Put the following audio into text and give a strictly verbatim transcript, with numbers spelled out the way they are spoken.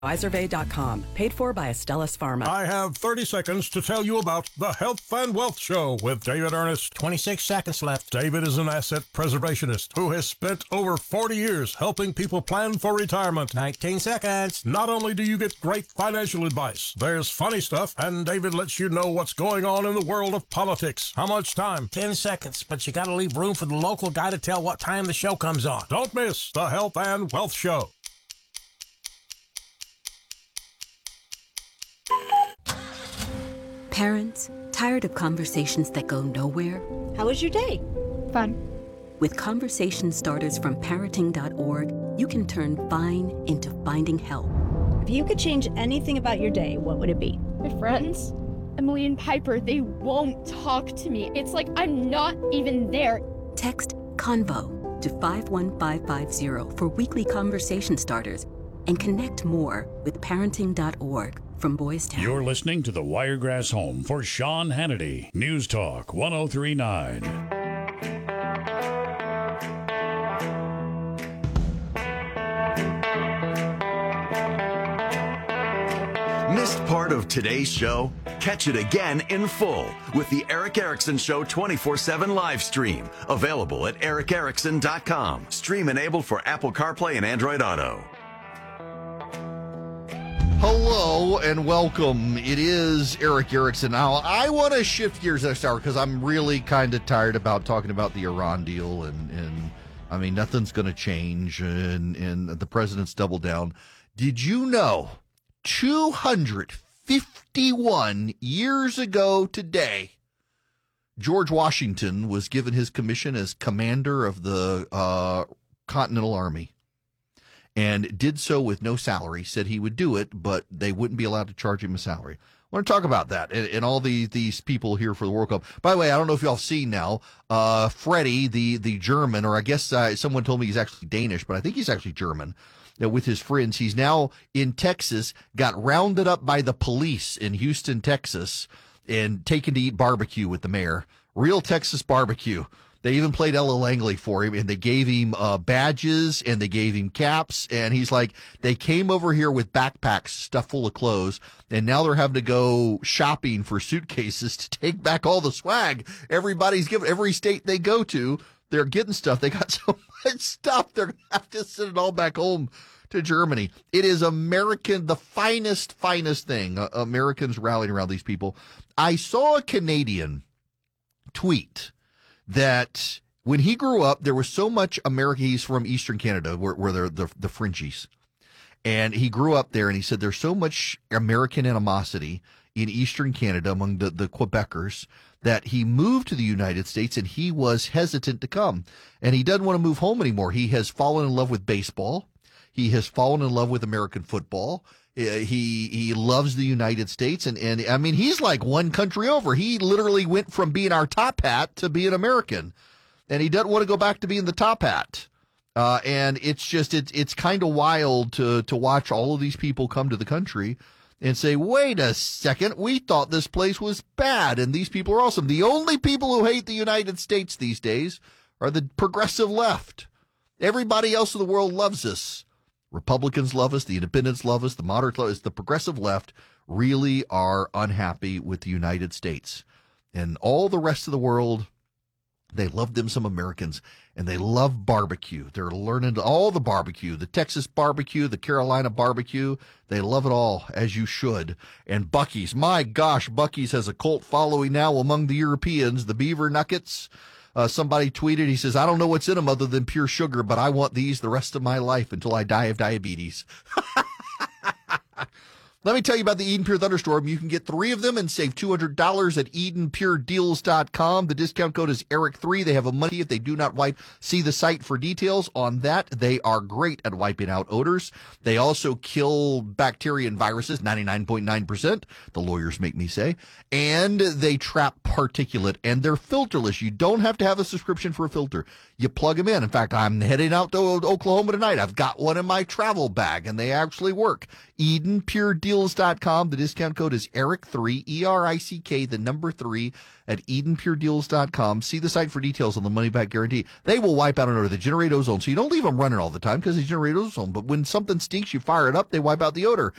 Izervay dot com, paid for by Astellas Pharma. I have thirty seconds to tell you about the Health and Wealth Show with David Ernest. twenty-six seconds left. David is an asset preservationist who has spent over forty years helping people plan for retirement. nineteen seconds. Not only do you get great financial advice, there's funny stuff, and David lets you know what's going on in the world of politics. How much time? ten seconds, but you gotta leave room for the local guy to tell what time the show comes on. Don't miss the Health and Wealth Show. Parents, tired of conversations that go nowhere? How was your day? Fun. With conversation starters from parenting dot org, you can turn fine into finding help. If you could change anything about your day, what would it be? My friends, Emily and Piper, they won't talk to me. It's like I'm not even there. Text CONVO to five one five five zero for weekly conversation starters and connect more with parenting dot org. From Boys Town. You're listening to the Wiregrass Home for Sean Hannity. News Talk one oh three point nine. Missed part of today's show? Catch it again in full with the Eric Erickson Show twenty-four seven live stream. Available at eric erickson dot com. Stream enabled for Apple CarPlay and Android Auto. Hello and welcome. It is Eric Erickson. Now, I want to shift gears next hour because I'm really kind of tired about talking about the Iran deal. And, and I mean, nothing's going to change. And, and the president's doubled down. Did you know two hundred fifty-one years ago today, George Washington was given his commission as commander of the uh, Continental Army? And did so with no salary, said he would do it, but they wouldn't be allowed to charge him a salary. I want to talk about that and, and all the, these people here for the World Cup. By the way, I don't know if y'all have seen now, uh, Freddie, the, the German, or I guess uh, someone told me he's actually Danish, but I think he's actually German, uh, with his friends. He's now in Texas, got rounded up by the police in Houston, Texas, and taken to eat barbecue with the mayor. Real Texas barbecue. They even played Ella Langley for him, and they gave him uh, badges, and they gave him caps, and he's like, they came over here with backpacks stuffed full of clothes, and now they're having to go shopping for suitcases to take back all the swag. Everybody's given, every state they go to, they're getting stuff. They got so much stuff, they're going to have to send it all back home to Germany. It is American, the finest, finest thing. Uh, Americans rallying around these people. I saw a Canadian tweet that when he grew up, there was so much America. He's from Eastern Canada, where, where they're the, the Frenchies. And he grew up there, and he said there's so much American animosity in Eastern Canada among the, the Quebecers that he moved to the United States, and he was hesitant to come. And he doesn't want to move home anymore. He has fallen in love with baseball. He has fallen in love with American football. Uh, he he loves the United States, and, and I mean, he's like one country over. He literally went from being our top hat to being American, and he doesn't want to go back to being the top hat. Uh, and it's just it's it's kind of wild to to watch all of these people come to the country and say, wait a second, we thought this place was bad, and these people are awesome. The only people who hate the United States these days are the progressive left. Everybody else in the world loves us. Republicans love us, the independents love us, the moderates love us, the progressive left really are unhappy with the United States. And all the rest of the world, they love them some Americans, and they love barbecue. They're learning all the barbecue, the Texas barbecue, the Carolina barbecue. They love it all, as you should. And Buc-ee's, my gosh, Buc-ee's has a cult following now among the Europeans, the beaver nuggets. Uh, somebody tweeted, he says, I don't know what's in them other than pure sugar, but I want these the rest of my life until I die of diabetes. Let me tell you about the Eden Pure Thunderstorm. You can get three of them and save two hundred dollars at eden pure deals dot com. The discount code is Eric three. They have a money if they do not wipe. See the site for details on that. They are great at wiping out odors. They also kill bacteria and viruses, ninety-nine point nine percent, the lawyers make me say. And they trap particulate, and they're filterless. You don't have to have a subscription for a filter. You plug them in. In fact, I'm heading out to Oklahoma tonight. I've got one in my travel bag, and they actually work. Eden Pure Deals. Deals dot com. The discount code is Eric three, E R I C K, the number three, at Eden Pure Deals dot com. See the site for details on the money-back guarantee. They will wipe out an odor. They generate ozone, so you don't leave them running all the time because they generate ozone. But when something stinks, you fire it up, they wipe out the odor.